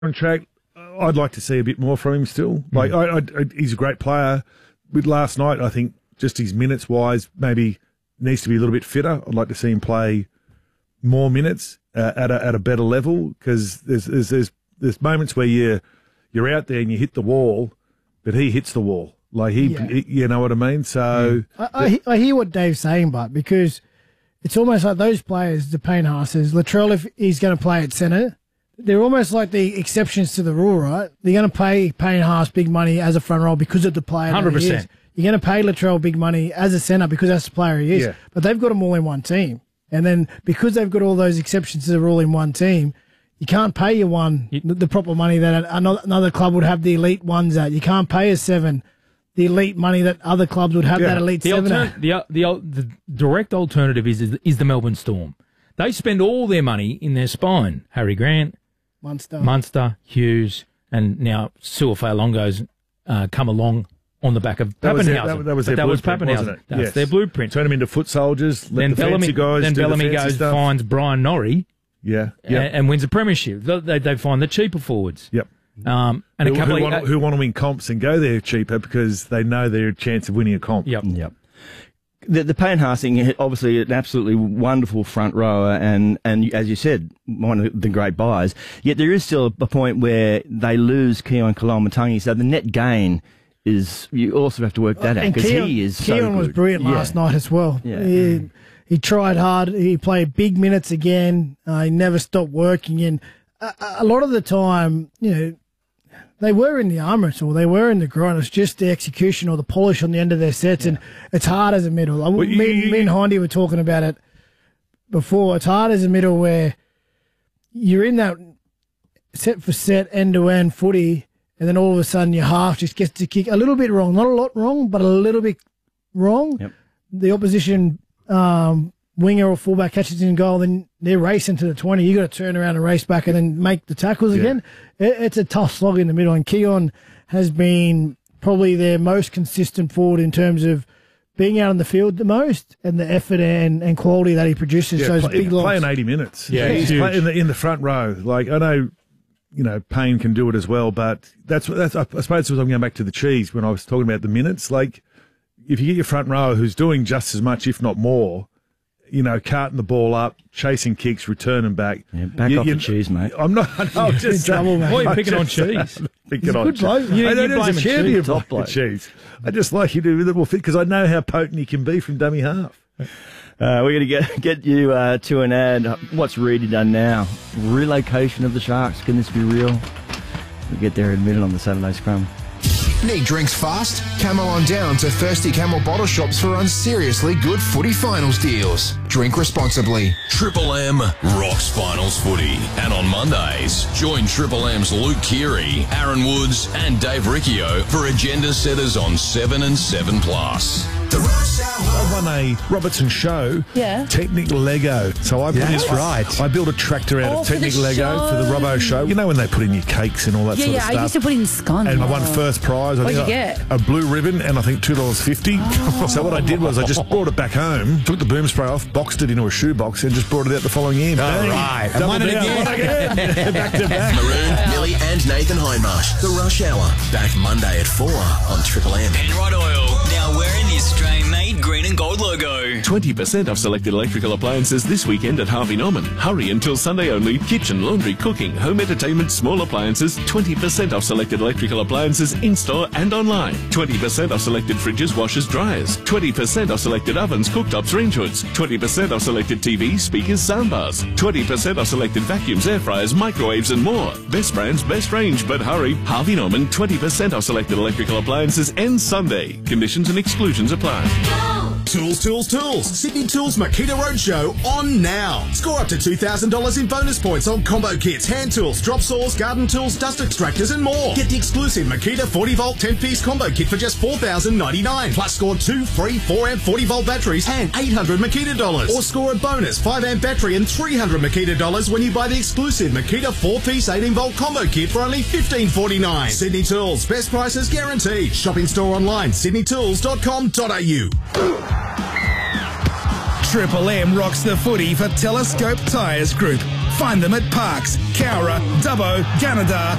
contract. I'd like to see a bit more from him still. Like, he's a great player. With last night, I think just his minutes wise, maybe needs to be a little bit fitter. I'd like to see him play more minutes at a better level, because there's moments where you're out there and you hit the wall, but he hits the wall. Like he you know what I mean? So I hear what Dave's saying, but because it's almost like those players, the Payne Haas's, Latrell, if he's going to play at centre, they're almost like the exceptions to the rule, right? They're going to pay Payne Haas big money as a front row because of the player 100%. That he is. You're going to pay Latrell big money as a centre because that's the player he is. Yeah. But they've got them all in one team. And then because they've got all those exceptions to the rule in one team, you can't pay your one the proper money that another club would have the elite ones at. You can't pay a 7 the elite money that other clubs would have that elite 7 at. The direct alternative is the Melbourne Storm. They spend all their money in their spine. Harry Grant, Munster, Hughes, and now Su'A-Longo's come along on the back of Pappenhausen. That was Pappenhausen. That's their blueprint. Turn them into foot soldiers. Then Bellamy goes finds Brian Norrie. And wins a premiership. They find the cheaper forwards. Yep. And who want to win comps and go there cheaper because they know their chance of winning a comp. Yep. The Payne Haas thing, obviously an absolutely wonderful front rower and as you said, one of the great buys. Yet there is still a point where they lose Keaon Koloamatangi, so the net gain is, you also have to work that out, because he is so good. Keaon was brilliant last night as well. Yeah. He tried hard. He played big minutes again. He never stopped working. And a lot of the time, they were in the arm wrestle, they were in the grind. It's just the execution or the polish on the end of their sets, and it's hard as a middle. Me and Hindy were talking about it before. It's hard as a middle where you're in that set for set, end-to-end footy, and then all of a sudden your half just gets to kick a little bit wrong. Not a lot wrong, but a little bit wrong. Yep. The opposition winger or fullback catches in goal, then they're racing to the 20. You got to turn around and race back and then make the tackles again. It's a tough slog in the middle, and Keaon has been probably their most consistent forward in terms of being out on the field the most and the effort and quality that he produces. Those big logs. Playing 80 minutes. He's playing in the front row. Like, I know, Payne can do it as well, but that's I suppose I'm going back to the cheese when I was talking about the minutes. Like, if you get your front row who's doing just as much, if not more, carting the ball up, chasing kicks, returning back. Yeah, back off the cheese, mate. I'm not. I'm just trouble, mate. Why are you picking on cheese? Picking on cheese. I don't know the champion of the cheese. I just like you to do a little fit because I know how potent you can be from dummy half. We're going to get you to an ad. What's Reedy done now? Relocation of the Sharks. Can this be real? We'll get there in a minute on the Saturday Scrum. Need drinks fast? Camel on down to Thirsty Camel bottle shops for unseriously good footy finals deals. Drink responsibly. Triple M rocks finals footy. And on Mondays, join Triple M's Luke Keary, Aaron Woods and Dave Riccio for agenda setters on 7 and 7+. I won a Robertson Show Technic Lego. So I I built a tractor out of Technic Lego for the Robbo Show. You know when they put in your cakes and all that sort of stuff? Yeah, I used to put in scone. And I won first prize. What'd you get? A blue ribbon and I think $2.50. Oh. So what I did was I just brought it back home, took the boom spray off, boxed it into a shoebox and just brought it out the following year. All right. And won it again. Back to back. Maroon, Millie and Nathan Hindmarsh. The Rush Hour. Back Monday at 4 on Triple M. Penrod Oil. Now wearing the Australian-made green and gold logo. 20% off selected electrical appliances this weekend at Harvey Norman. Hurry until Sunday only. Kitchen, laundry, cooking, home entertainment, small appliances. 20% off selected electrical appliances in-store and online. 20% off selected fridges, washers, dryers. 20% off selected ovens, cooktops, range hoods. 20% off selected TVs, speakers, soundbars. 20% off selected vacuums, air fryers, microwaves and more. Best brands, best range, but hurry. Harvey Norman, 20% off selected electrical appliances ends Sunday. Conditions and exclusions apply. Tools, tools, tools. Sydney Tools Makita Roadshow on now. Score up to $2,000 in bonus points on combo kits, hand tools, drop saws, garden tools, dust extractors and more. Get the exclusive Makita 40-volt 10-piece combo kit for just $4,099. Plus score 2 free 4-amp 40-volt batteries and $800 Makita dollars. Or score a bonus 5-amp battery and $300 Makita dollars when you buy the exclusive Makita 4-piece 18-volt combo kit for only $15.49. Sydney Tools. Best prices guaranteed. Shopping store online, sydneytools.com.au. Triple M rocks the footy for Telescope Tyres Group. Find them at Parks, Cowra, Dubbo, Gunnedah